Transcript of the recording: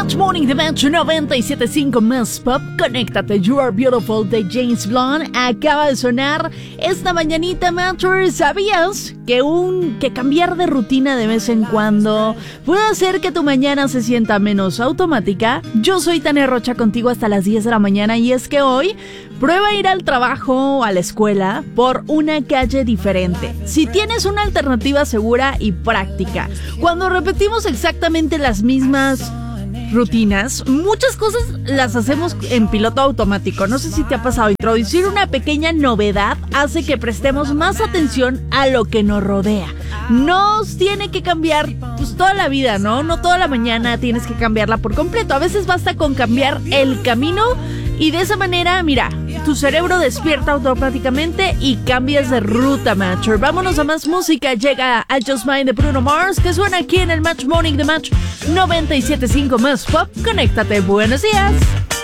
Match Morning de Match 97.5 Más Pop. Conéctate, You Are Beautiful de James Blunt acaba de sonar esta mañanita, Matchers. ¿Sabías que cambiar de rutina de vez en cuando puede hacer que tu mañana se sienta menos automática? Yo soy Tania Rocha, contigo hasta las 10 de la mañana, y es que hoy prueba ir al trabajo o a la escuela por una calle diferente. Si tienes una alternativa segura y práctica. Cuando repetimos exactamente las mismas rutinas, muchas cosas las hacemos en piloto automático. No sé si te ha pasado. Introducir una pequeña novedad hace que prestemos más atención a lo que nos rodea. Nos tiene que cambiar pues toda la vida, ¿no? No toda la mañana tienes que cambiarla por completo. A veces basta con cambiar el camino y de esa manera, mira, tu cerebro despierta automáticamente y cambias de ruta, Matcher. Vámonos a más música. Llega I Just Mine de Bruno Mars, que suena aquí en el Match Morning de Match 97.5 Más Pop. Conéctate. Buenos días.